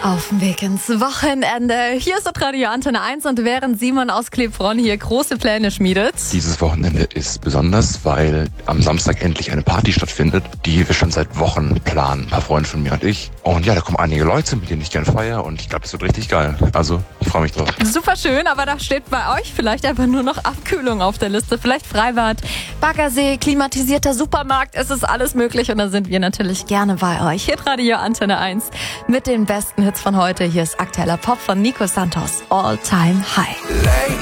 Auf dem Weg ins Wochenende. Hier ist Radio Antenne 1 und während Simon aus Klebronn hier große Pläne schmiedet. Dieses Wochenende ist besonders, weil am Samstag endlich eine Party stattfindet, die wir schon seit Wochen planen, ein paar Freunde von mir und ich. Und ja, da kommen einige Leute, mit denen ich gerne feiere und ich glaube, es wird richtig geil. Also, ich freue mich drauf. Super schön, aber da steht bei euch vielleicht einfach nur noch Abkühlung auf der Liste. Vielleicht Freibad, Baggersee, klimatisierter Supermarkt, es ist alles möglich und da sind wir natürlich gerne bei euch. Hier Radio Antenne 1 mit den besten Hits von heute. Hier ist aktueller Pop von Nico Santos, All Time High.